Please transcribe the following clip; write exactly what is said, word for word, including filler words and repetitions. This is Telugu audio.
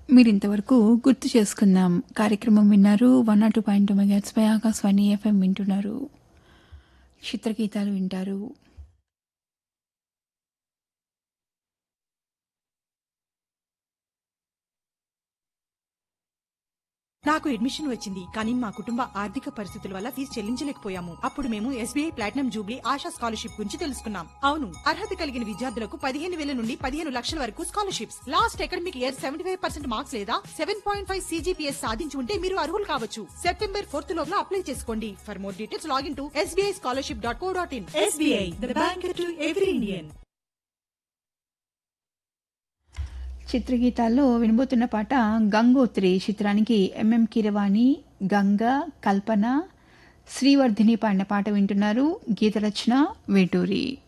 మీరింతవరకు గుర్తు చేసుకుందాం కార్యక్రమం విన్నారు. One not two point two మెగాట్స్ pi Akashvani FM వింటున్నారు. చిత్రగీతాలు వింటారు. నాకు అడ్మిషన్ వచ్చింది, కానీ మా కుటుంబ ఆర్థిక పరిస్థితుల వల్ల ఫీజు చెల్లించలేకపోయాము. అప్పుడు మేము SBI platinum Jubilee ASHA scholarship గురించి తెలుసుకున్నాం. అవును, అర్హత కలిగిన విద్యార్థులకు పదిహేను వేల నుండి పదిహేను లక్షల వరకు scholarships. Last academic year seventy five percent marks లేదా సెవెన్ పాయింట్ ఫైవ్ సీజీపీఎస్ సాధించి ఉంటే మీరు అర్హులు కావచ్చు. సెప్టెంబర్ ఫోర్త్ లోపల అప్లై చేసుకోండి. For more details login to SBI scholarship dot co dot in. SBI, the bank to every Indian. చిత్రగీతాల్లో వినబోతున్న పాట గంగోత్రి చిత్రానికి ఎంఎం కీరవాణి, గంగ, కల్పన, శ్రీవర్ధిని పాడిన పాట వింటున్నారు. గీత రచన వేటూరి.